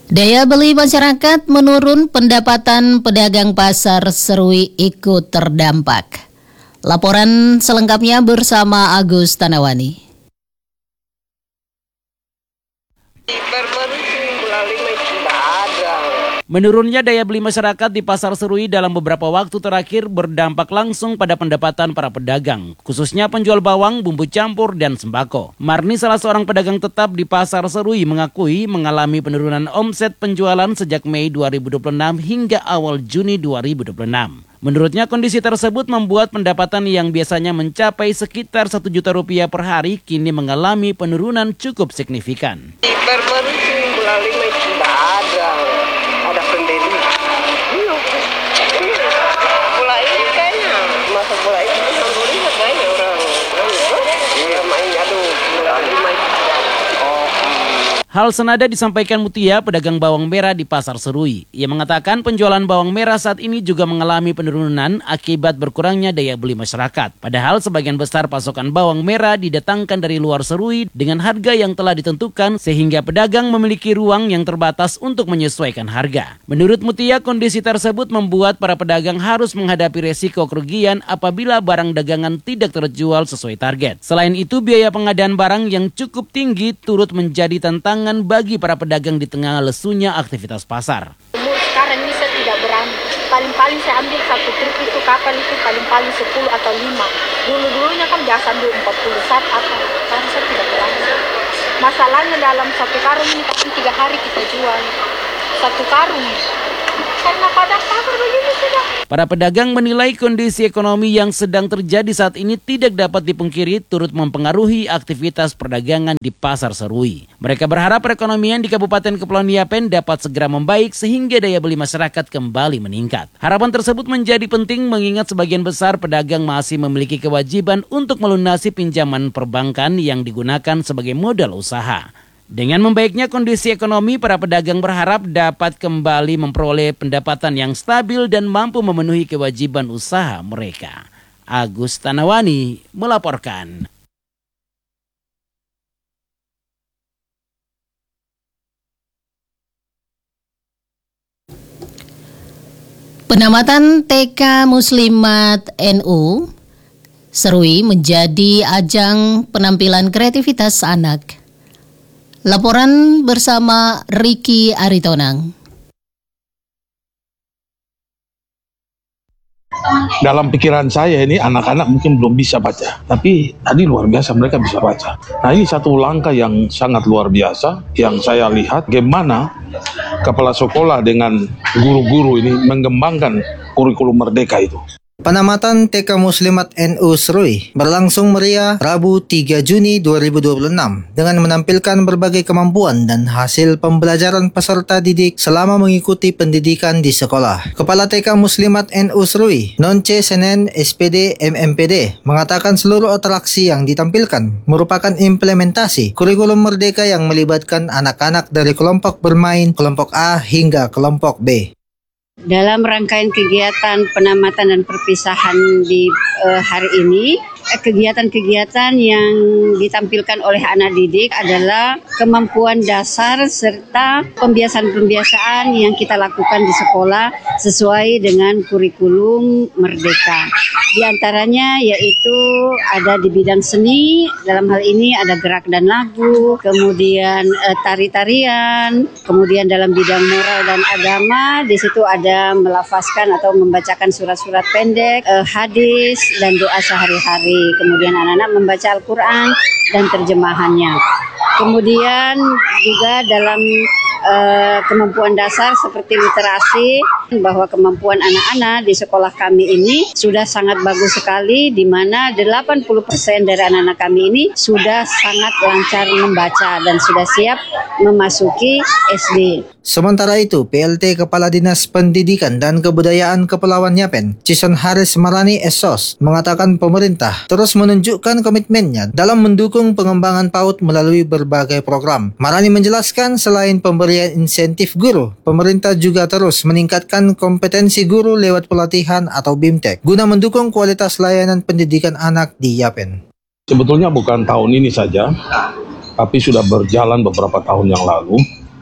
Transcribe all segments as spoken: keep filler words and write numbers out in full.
Daya beli masyarakat menurun, pendapatan pedagang pasar Serui ikut terdampak. Laporan selengkapnya bersama Agus Tanawani. Menurunnya daya beli masyarakat di Pasar Serui dalam beberapa waktu terakhir berdampak langsung pada pendapatan para pedagang, khususnya penjual bawang, bumbu campur, dan sembako. Marni, salah seorang pedagang tetap di Pasar Serui, mengakui mengalami penurunan omset penjualan sejak Mei dua ribu dua puluh enam hingga awal Juni dua ribu dua puluh enam. Menurutnya kondisi tersebut membuat pendapatan yang biasanya mencapai sekitar satu juta rupiah per hari kini mengalami penurunan cukup signifikan. Baru-baru minggu lalu tidak ada, ada pendiri. Bola ini kayaknya, masa bola ini membeli banyak orang. Iya main aduh, bola ini main. Hal senada disampaikan Mutia, pedagang bawang merah di Pasar Serui. Ia mengatakan penjualan bawang merah saat ini juga mengalami penurunan akibat berkurangnya daya beli masyarakat. Padahal sebagian besar pasokan bawang merah didatangkan dari luar Serui dengan harga yang telah ditentukan sehingga pedagang memiliki ruang yang terbatas untuk menyesuaikan harga. Menurut Mutia, kondisi tersebut membuat para pedagang harus menghadapi resiko kerugian apabila barang dagangan tidak terjual sesuai target. Selain itu, biaya pengadaan barang yang cukup tinggi turut menjadi tantangan bagi para pedagang di tengah lesunya aktivitas pasar. Umur sekarang ini saya tidak berani. Paling-paling saya ambil satu truk itu kapal itu paling-paling sepuluh atau lima. Dulu-dulunya kan biasa ambil empat puluh saat apa. Sekarang saya tidak berani. Masalahnya dalam satu karung ini kan tiga hari kita jual. Satu karung. Karena pada pasar begini sudah. Para pedagang menilai kondisi ekonomi yang sedang terjadi saat ini tidak dapat dipungkiri turut mempengaruhi aktivitas perdagangan di Pasar Serui. Mereka berharap perekonomian di Kabupaten Kepulauan Yapen dapat segera membaik sehingga daya beli masyarakat kembali meningkat. Harapan tersebut menjadi penting mengingat sebagian besar pedagang masih memiliki kewajiban untuk melunasi pinjaman perbankan yang digunakan sebagai modal usaha. Dengan membaiknya kondisi ekonomi, para pedagang berharap dapat kembali memperoleh pendapatan yang stabil dan mampu memenuhi kewajiban usaha mereka. Agus Tanawani melaporkan. Penamatan T K Muslimat N U Serui menjadi ajang penampilan kreativitas anak. Laporan bersama Ricky Aritonang. Dalam pikiran saya ini anak-anak mungkin belum bisa baca, tapi tadi luar biasa mereka bisa baca. Nah, ini satu langkah yang sangat luar biasa yang saya lihat bagaimana kepala sekolah dengan guru-guru ini mengembangkan kurikulum merdeka itu. Penamatan T K Muslimat N U Serui berlangsung meriah Rabu tiga Juni dua ribu dua puluh enam dengan menampilkan berbagai kemampuan dan hasil pembelajaran peserta didik selama mengikuti pendidikan di sekolah. Kepala T K Muslimat N U Serui, Nonce Senen S P D M M P D, mengatakan seluruh atraksi yang ditampilkan merupakan implementasi kurikulum merdeka yang melibatkan anak-anak dari kelompok bermain, kelompok A hingga kelompok B. Dalam rangkaian kegiatan penamatan dan perpisahan di uh, hari ini, kegiatan-kegiatan yang ditampilkan oleh anak didik adalah kemampuan dasar serta pembiasaan-pembiasaan yang kita lakukan di sekolah sesuai dengan kurikulum merdeka. Di antaranya yaitu ada di bidang seni, dalam hal ini ada gerak dan lagu, kemudian uh, tari-tarian, kemudian dalam bidang moral dan agama, di situ ada ada melafazkan atau membacakan surat-surat pendek, eh, hadis, dan doa sehari-hari. Kemudian anak-anak membaca Al-Quran dan terjemahannya. Kemudian juga dalam eh, kemampuan dasar seperti literasi, bahwa kemampuan anak-anak di sekolah kami ini sudah sangat bagus sekali, di mana delapan puluh persen dari anak-anak kami ini sudah sangat lancar membaca dan sudah siap memasuki S D. Sementara itu, P L T Kepala Dinas Pendidikan dan Kebudayaan Kepulauan Yapen, Cison Haris Marani S O S, mengatakan pemerintah terus menunjukkan komitmennya dalam mendukung pengembangan PAUD melalui berbagai program. Marani menjelaskan selain pemberian insentif guru, pemerintah juga terus meningkatkan kompetensi guru lewat pelatihan atau BIMTEK guna mendukung kualitas layanan pendidikan anak di Yapen. Sebetulnya bukan tahun ini saja, tapi sudah berjalan beberapa tahun yang lalu.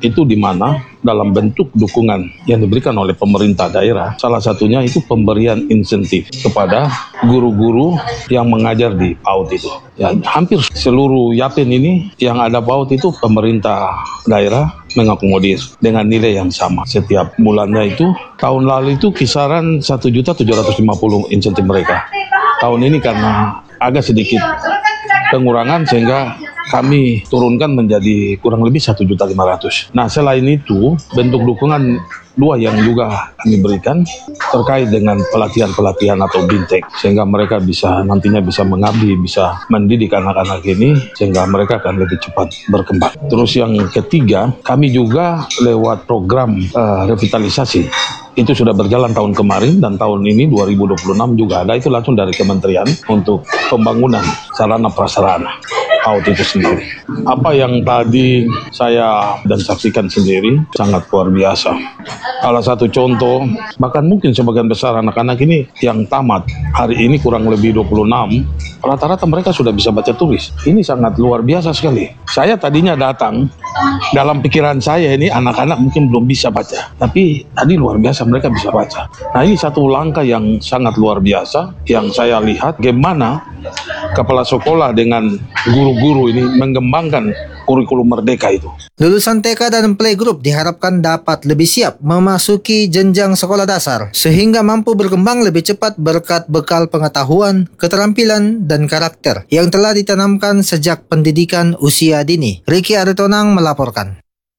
itu di mana dalam bentuk dukungan yang diberikan oleh pemerintah daerah, salah satunya itu pemberian insentif kepada guru-guru yang mengajar di PAUD itu. Ya, hampir seluruh Yapen ini yang ada PAUD itu pemerintah daerah mengakomodir dengan nilai yang sama setiap bulannya itu. Tahun lalu itu kisaran satu juta tujuh ratus lima puluh insentif mereka. Tahun ini karena agak sedikit pengurangan sehingga kami turunkan menjadi kurang lebih satu juta lima ratus. Nah, selain itu, bentuk dukungan dua yang juga kami berikan terkait dengan pelatihan-pelatihan atau bintek, sehingga mereka bisa nantinya bisa mengabdi, bisa mendidik anak-anak ini, sehingga mereka akan lebih cepat berkembang. Terus yang ketiga, kami juga lewat program uh, revitalisasi. Itu sudah berjalan tahun kemarin dan tahun ini dua ribu dua puluh enam juga ada, itu langsung dari kementerian untuk pembangunan sarana prasarana PAUD itu sendiri. Apa yang tadi saya dan saksikan sendiri sangat luar biasa. Salah satu contoh, bahkan mungkin sebagian besar anak-anak ini yang tamat hari ini kurang lebih dua puluh enam, rata-rata mereka sudah bisa baca tulis. Ini sangat luar biasa sekali. Saya tadinya datang, dalam pikiran saya ini anak-anak mungkin belum bisa baca, tapi tadi luar biasa mereka bisa baca. Nah, ini satu langkah yang sangat luar biasa yang saya lihat bagaimana kepala sekolah dengan guru-guru ini mengembangkan kurikulum merdeka itu. Lulusan T K dan playgroup diharapkan dapat lebih siap memasuki jenjang sekolah dasar sehingga mampu berkembang lebih cepat berkat bekal pengetahuan, keterampilan, dan karakter yang telah ditanamkan sejak pendidikan usia dini. Ricky Aritonang melaporkan.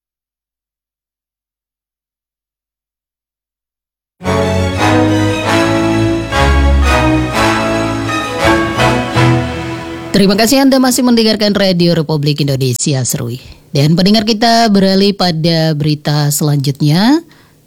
Terima kasih Anda masih mendengarkan Radio Republik Indonesia Serui. Dan pendengar kita beralih pada berita selanjutnya.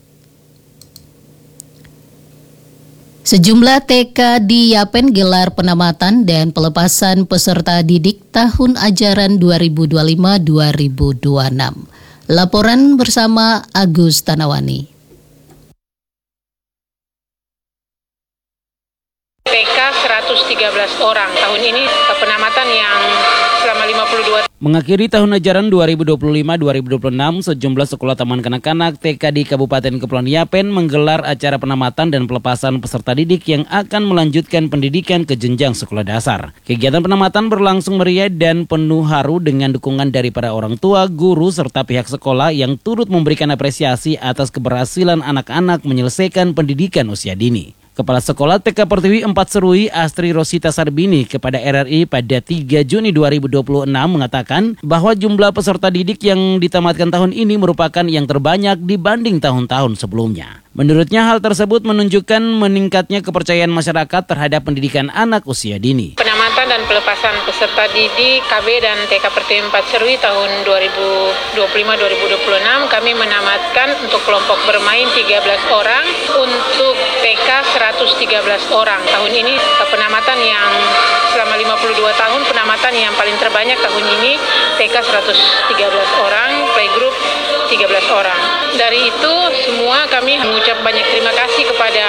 Sejumlah T K di Yapen gelar penamatan dan pelepasan peserta didik tahun ajaran dua ribu dua puluh lima dua ribu dua puluh enam. Laporan bersama Agus Tanawani. T K seratus tiga belas orang tahun ini, penamatan yang selama lima puluh dua. Mengakhiri tahun ajaran dua ribu dua puluh lima dua ribu dua puluh enam, sejumlah sekolah taman kanak-kanak T K di Kabupaten Kepulauan Yapen menggelar acara penamatan dan pelepasan peserta didik yang akan melanjutkan pendidikan ke jenjang sekolah dasar. Kegiatan penamatan berlangsung meriah dan penuh haru dengan dukungan dari para orang tua, guru, serta pihak sekolah yang turut memberikan apresiasi atas keberhasilan anak-anak menyelesaikan pendidikan usia dini. Kepala Sekolah T K Pertiwi empat Serui Astri Rosita Sarbini kepada R R I pada tiga Juni dua ribu dua puluh enam mengatakan bahwa jumlah peserta didik yang ditamatkan tahun ini merupakan yang terbanyak dibanding tahun-tahun sebelumnya. Menurutnya hal tersebut menunjukkan meningkatnya kepercayaan masyarakat terhadap pendidikan anak usia dini. Penamatan dan pelepasan peserta didik K B dan T K Pertiwi empat Serui tahun dua ribu dua puluh lima dua ribu dua puluh enam kami menamatkan untuk kelompok bermain tiga belas orang, untuk T K seratus tiga belas orang. Tahun ini penamatan yang selama lima puluh dua tahun, penamatan yang paling terbanyak tahun ini T K seratus tiga belas orang, playgroup tiga belas orang. Dari itu semua kami mengucap banyak terima kasih kepada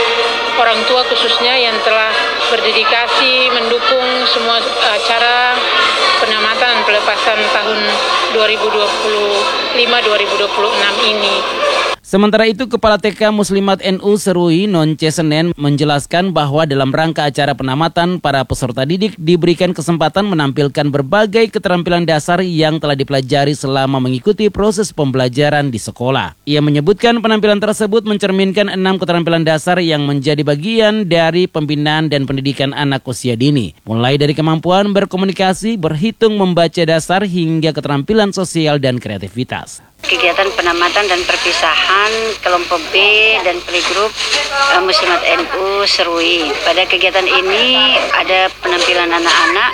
orang tua khususnya yang telah berdedikasi mendukung semua acara penamatan dan pelepasan tahun dua ribu dua puluh lima dua ribu dua puluh enam ini. Sementara itu, Kepala T K Muslimat N U Serui Nonce Senen menjelaskan bahwa dalam rangka acara penamatan, para peserta didik diberikan kesempatan menampilkan berbagai keterampilan dasar yang telah dipelajari selama mengikuti proses pembelajaran di sekolah. Ia menyebutkan penampilan tersebut mencerminkan enam keterampilan dasar yang menjadi bagian dari pembinaan dan pendidikan anak usia dini, mulai dari kemampuan berkomunikasi, berhitung, membaca dasar, hingga keterampilan sosial dan kreativitas. Kegiatan penamatan dan perpisahan kelompok B dan playgroup uh, Muslimat N U Serui. Pada kegiatan ini ada penampilan anak-anak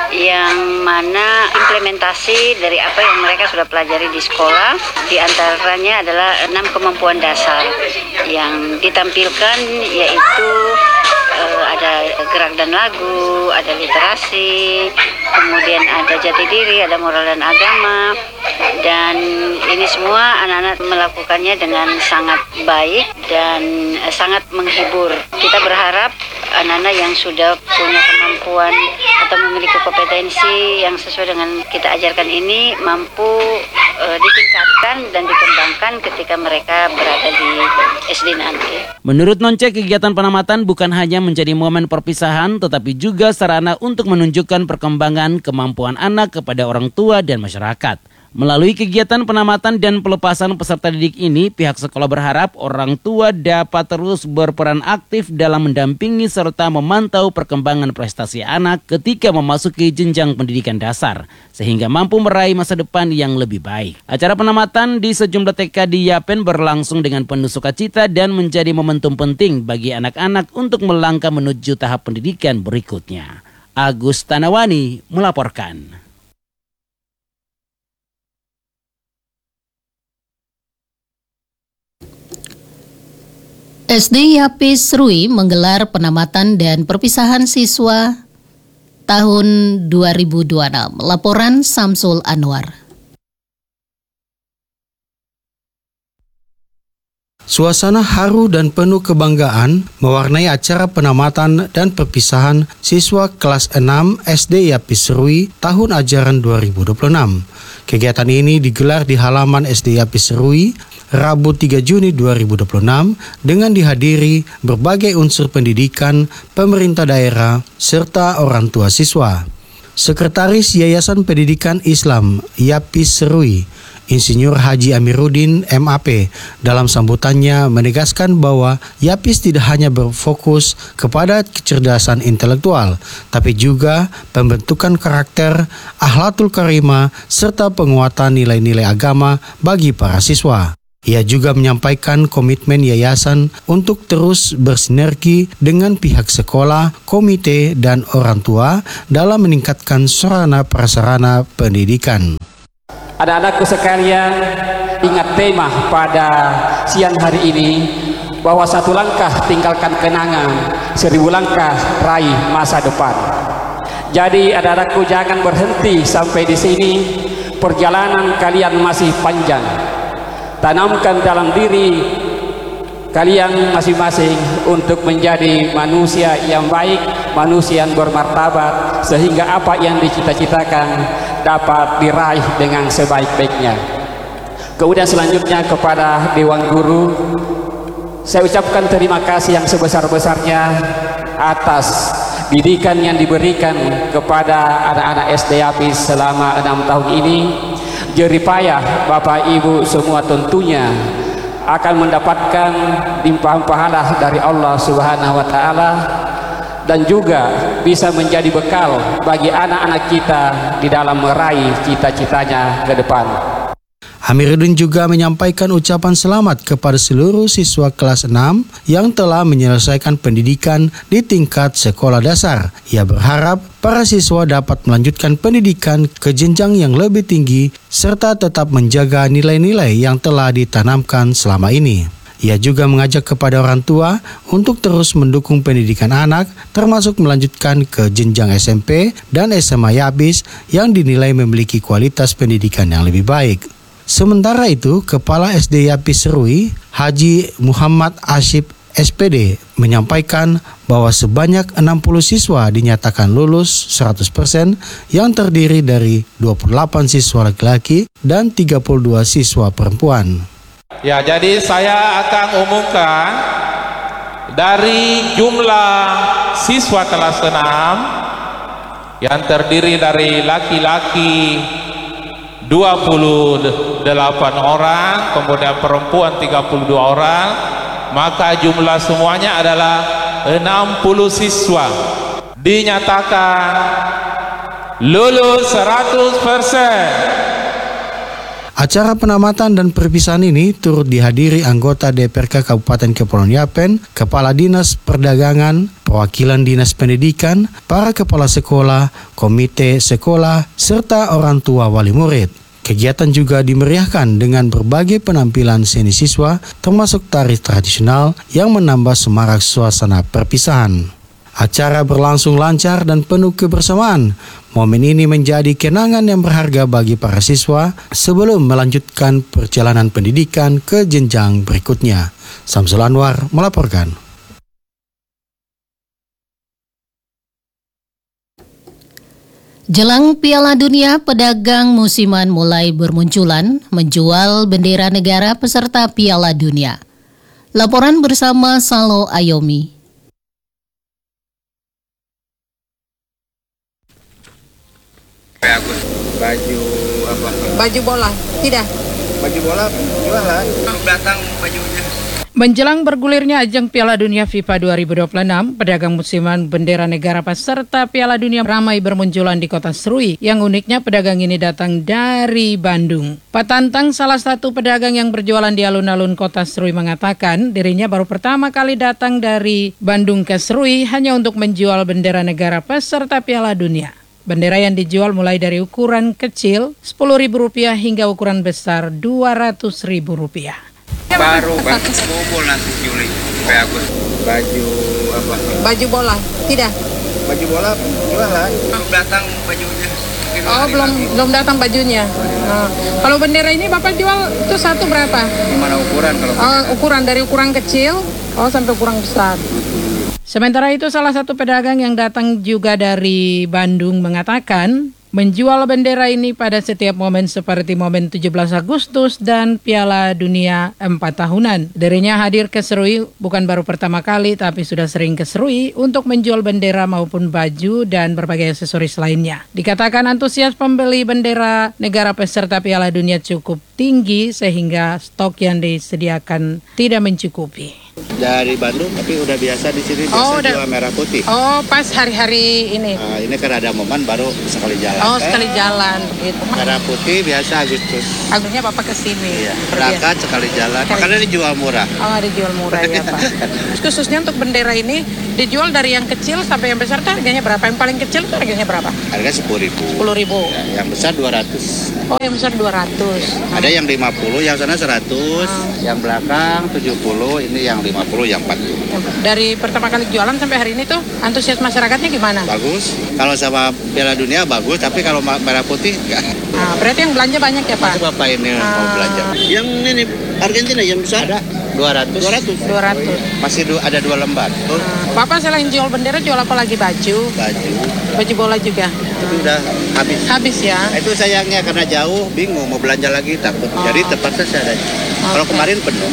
yang mana implementasi dari apa yang mereka sudah pelajari di sekolah. Di antaranya adalah enam kemampuan dasar yang ditampilkan, yaitu uh, ada gerak dan lagu, ada literasi, kemudian ada jati diri, ada moral dan agama, dan ini semua anak-anak melakukannya dengan sangat baik dan uh, sangat menghibur. Kita berharap anak-anak yang sudah punya kemampuan atau memiliki kompetensi yang sesuai dengan kita ajarkan ini mampu uh, ditingkatkan dilakukan dan dikembangkan ketika mereka berada di S D nanti. Menurut Nonce, kegiatan penamatan bukan hanya menjadi momen perpisahan, tetapi juga sarana untuk menunjukkan perkembangan kemampuan anak kepada orang tua dan masyarakat. Melalui kegiatan penamatan dan pelepasan peserta didik ini, pihak sekolah berharap orang tua dapat terus berperan aktif dalam mendampingi serta memantau perkembangan prestasi anak ketika memasuki jenjang pendidikan dasar, sehingga mampu meraih masa depan yang lebih baik. Acara penamatan di sejumlah T K di Yapen berlangsung dengan penuh sukacita dan menjadi momentum penting bagi anak-anak untuk melangkah menuju tahap pendidikan berikutnya. Agus Tanawani melaporkan. S D Yapis Serui menggelar penamatan dan perpisahan siswa tahun dua ribu dua puluh enam. Laporan Samsul Anwar. Suasana haru dan penuh kebanggaan mewarnai acara penamatan dan perpisahan siswa kelas enam S D Yapis Serui tahun ajaran dua ribu dua puluh enam. Kegiatan ini digelar di halaman S D Yapis Serui Rabu tiga Juni dua ribu dua puluh enam dengan dihadiri berbagai unsur pendidikan, pemerintah daerah, serta orang tua siswa. Sekretaris Yayasan Pendidikan Islam Yapis Serui, Insinyur Haji Amiruddin M A P, dalam sambutannya menegaskan bahwa Yapis tidak hanya berfokus kepada kecerdasan intelektual, tapi juga pembentukan karakter, akhlakul karimah, serta penguatan nilai-nilai agama bagi para siswa. Ia juga menyampaikan komitmen yayasan untuk terus bersinergi dengan pihak sekolah, komite, dan orang tua dalam meningkatkan sarana prasarana pendidikan. Anak-anakku sekalian, ingat tema pada siang hari ini, bahwa satu langkah tinggalkan kenangan, seribu langkah raih masa depan. Jadi anak-anakku jangan berhenti sampai di sini, perjalanan kalian masih panjang. Tanamkan dalam diri kalian masing-masing untuk menjadi manusia yang baik, manusia yang bermartabat, sehingga apa yang dicita-citakan dapat diraih dengan sebaik-baiknya. Kemudian selanjutnya kepada Dewan Guru, saya ucapkan terima kasih yang sebesar-besarnya atas didikan yang diberikan kepada anak-anak S D Yapis selama enam tahun ini. Jerih payah Bapak Ibu semua tentunya akan mendapatkan limpahan pahala dari Allah Subhanahu wa taala, dan juga bisa menjadi bekal bagi anak-anak kita di dalam meraih cita-citanya ke depan. Amiruddin juga menyampaikan ucapan selamat kepada seluruh siswa kelas enam yang telah menyelesaikan pendidikan di tingkat sekolah dasar. Ia berharap para siswa dapat melanjutkan pendidikan ke jenjang yang lebih tinggi serta tetap menjaga nilai-nilai yang telah ditanamkan selama ini. Ia juga mengajak kepada orang tua untuk terus mendukung pendidikan anak, termasuk melanjutkan ke jenjang S M P dan S M A Yapis yang dinilai memiliki kualitas pendidikan yang lebih baik. Sementara itu, Kepala S D Yapis Serui, Haji Muhammad Asyib S P D, menyampaikan bahwa sebanyak enam puluh siswa dinyatakan lulus seratus persen yang terdiri dari dua puluh delapan siswa laki-laki dan tiga puluh dua siswa perempuan. Ya, jadi saya akan umumkan dari jumlah siswa kelas enam yang terdiri dari laki-laki dua puluh delapan orang, kemudian perempuan tiga puluh dua orang, maka jumlah semuanya adalah enam puluh siswa dinyatakan lulus seratus persen. Acara penamatan dan perpisahan ini turut dihadiri anggota D P R K Kabupaten Kepulauan Yapen, Kepala Dinas Perdagangan, perwakilan Dinas Pendidikan, para kepala sekolah, komite sekolah, serta orang tua wali murid. Kegiatan juga dimeriahkan dengan berbagai penampilan seni siswa, termasuk tari tradisional yang menambah semarak suasana perpisahan. Acara berlangsung lancar dan penuh kebersamaan. Momen ini menjadi kenangan yang berharga bagi para siswa sebelum melanjutkan perjalanan pendidikan ke jenjang berikutnya. Samsul Anwar melaporkan. Jelang Piala Dunia, pedagang musiman mulai bermunculan menjual bendera negara peserta Piala Dunia. Laporan bersama Salo Ayomi. Baju apa? Baju bola, tidak. Baju bola jualan. Datang bajunya. Menjelang bergulirnya ajang Piala Dunia FIFA dua ribu dua puluh enam, pedagang musiman bendera negara peserta Piala Dunia ramai bermunculan di kota Serui. Yang uniknya pedagang ini datang dari Bandung. Pak Tantang, salah satu pedagang yang berjualan di alun-alun kota Serui, mengatakan dirinya baru pertama kali datang dari Bandung ke Serui hanya untuk menjual bendera negara peserta Piala Dunia. Bendera yang dijual mulai dari ukuran kecil sepuluh ribu rupiah hingga ukuran besar dua ratus ribu rupiah. Baru bobol nanti Juli. Bagus. Baju apa? Baju bola, tidak. Baju bola jualan. Datang bajunya. Oh, belum belum datang bajunya. Nah, kalau bendera ini Bapak jual itu satu berapa? Gimana ukuran kalau? Oh, ukuran dari ukuran kecil oh sampai ukuran besar. Sementara itu salah satu pedagang yang datang juga dari Bandung mengatakan menjual bendera ini pada setiap momen seperti momen tujuh belas Agustus dan Piala Dunia empat tahunan. Dirinya hadir ke Serui bukan baru pertama kali tapi sudah sering ke Serui untuk menjual bendera maupun baju dan berbagai aksesoris lainnya. Dikatakan antusias pembeli bendera negara peserta Piala Dunia cukup tinggi sehingga stok yang disediakan tidak mencukupi. Dari Bandung tapi udah biasa di sini biasa Oh, udah. jual merah putih. Oh, pas hari-hari ini. Nah, ini kan ada momen baru sekali jalan. Oh, sekali jalan gitu. Merah putih biasa Agustus. Agustusnya Bapak ke sini. Iya, berangkat sekali jalan. Makanya dijual murah. Oh, dijual murah ya, Pak. Khususnya untuk bendera ini dijual dari yang kecil sampai yang besar tuh harganya berapa? Yang paling kecil tuh harganya berapa? Harga sepuluh ribu. sepuluh ribu. Ya, yang besar dua ratus. Oh, yang besar dua ratus. Ada yang lima puluh, yang sana seratus, yang belakang tujuh puluh, ini yang lima puluh, yang empat puluh. Dari pertama kali jualan sampai hari ini tuh antusias masyarakatnya gimana? Bagus. Kalau sama Piala Dunia bagus, tapi kalau merah putih enggak. Nah, berarti yang belanja banyak ya, Pak? Masih Bapak ini Ah. mau belanja. Yang ini Argentina yang besar ada dua ratus. dua ratus. dua ratus. Masih du- ada dua lembar. Oh, Bapak selain jual bendera jual apa lagi? Baju? baju. Baju bola juga? Itu udah habis. Habis ya? Nah, itu sayangnya karena jauh, bingung mau belanja lagi takut. Oh. Jadi terpaksa saya ada. Kalau kemarin penuh.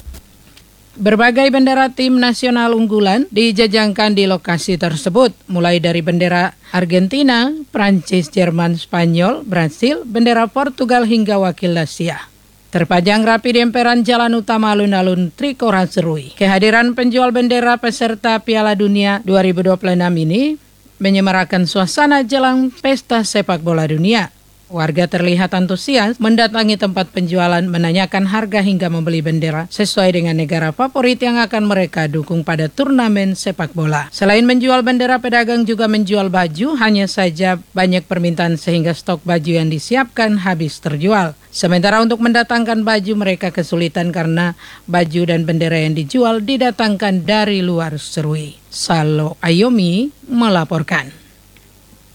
Berbagai bendera tim nasional unggulan dijajangkan di lokasi tersebut, mulai dari bendera Argentina, Prancis, Jerman, Spanyol, Brasil, bendera Portugal hingga wakil Asia. Terpajang rapi di emperan jalan utama alun-alun Trikora Serui. Kehadiran penjual bendera peserta Piala Dunia dua ribu dua puluh enam ini menyemarakan suasana jelang pesta sepak bola dunia. Warga terlihat antusias mendatangi tempat penjualan, menanyakan harga hingga membeli bendera sesuai dengan negara favorit yang akan mereka dukung pada turnamen sepak bola. Selain menjual bendera, pedagang juga menjual baju, hanya saja banyak permintaan sehingga stok baju yang disiapkan habis terjual. Sementara untuk mendatangkan baju mereka kesulitan karena baju dan bendera yang dijual didatangkan dari luar Serui. Salo Ayomi melaporkan.